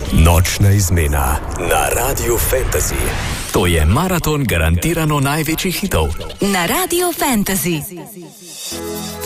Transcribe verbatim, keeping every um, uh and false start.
Nočna izmena na Radiu Fantasy. To je maraton garantirano največjih hitov. Na Radiu Fantasy.